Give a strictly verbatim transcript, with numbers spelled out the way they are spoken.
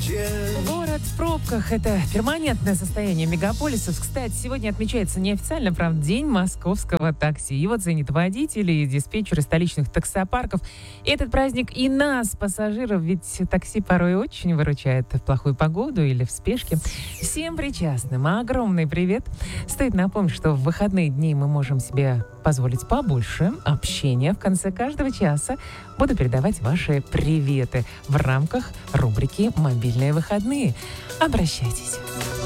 Город в пробках – это перманентное состояние мегаполисов. Кстати, сегодня отмечается неофициально, правда, День московского такси. Его ценят водители и диспетчеры столичных таксопарков. И этот праздник и нас, пассажиров, ведь такси порой очень выручает в плохую погоду или в спешке. Всем причастным огромный привет. Стоит напомнить, что в выходные дни мы можем себе позволить побольше общения. В конце каждого часа буду передавать ваши приветы в рамках рубрики «Мобильные выходные». Обращайтесь.